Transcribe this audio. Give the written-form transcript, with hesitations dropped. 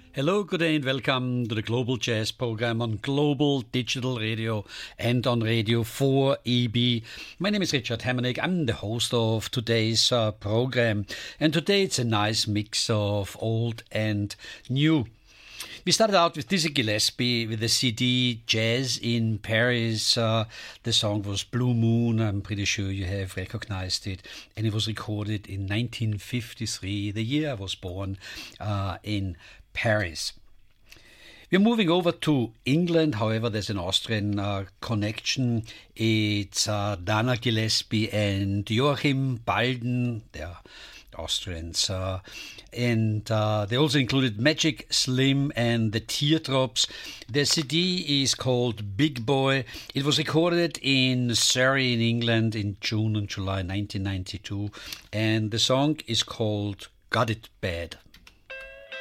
Hello, good day and welcome to the Global Jazz program on Global Digital Radio and on Radio 4EB. My name is Richard Hammernick. I'm the host of today's program, and today it's a nice mix of old and new. We started out with Dizzy Gillespie with the CD Jazz in Paris. The song was Blue Moon. I'm pretty sure you have recognized it. And it was recorded in 1953, the year I was born, in Paris. We're moving over to England. However, there's an Austrian connection. It's Dana Gillespie and Joachim Balden. They're Austrians. And they also included Magic Slim and the Teardrops. The CD is called Big Boy. It was recorded in Surrey in England in June and July 1992. And the song is called Got It Bad.